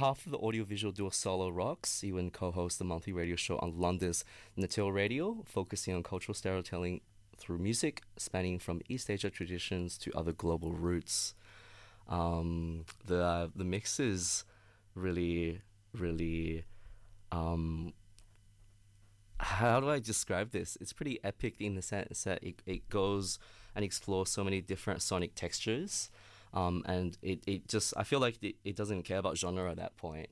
behalf of the audiovisual duo Solo Rocks, Ewan co-hosts the monthly radio show on London's Natil Radio, focusing on cultural storytelling through music, spanning from East Asia traditions to other global roots. The mix is really, really. How do I describe this? It's pretty epic in the sense that it goes and explores so many different sonic textures. And it just, I feel like it doesn't care about genre at that point.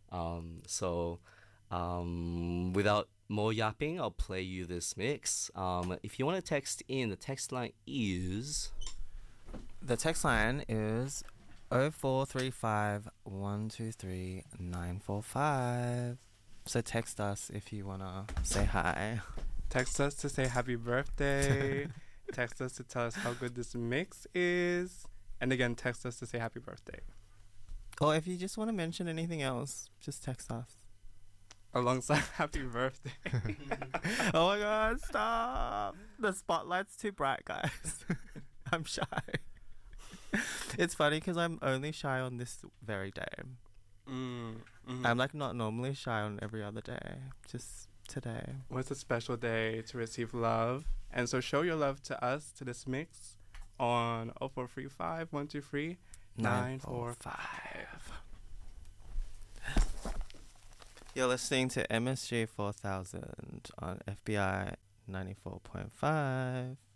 Without more yapping, I'll play you this mix. If you want to text in, the text line is... The text line is 0435 123 945. So text us if you want to say hi. Text us to say happy birthday. Text us to tell us how good this mix is. And again, text us to say happy birthday. Or if you just want to mention anything else, just text us. Alongside happy birthday. Oh my god, stop. The spotlight's too bright, guys. I'm shy. It's funny because I'm only shy on this very day. I'm like not normally shy on every other day. Just today. What's a special day to receive love? And so show your love to us, to this mix, on 0435 123 945. You're listening to MSG 4000 on FBI 94.5.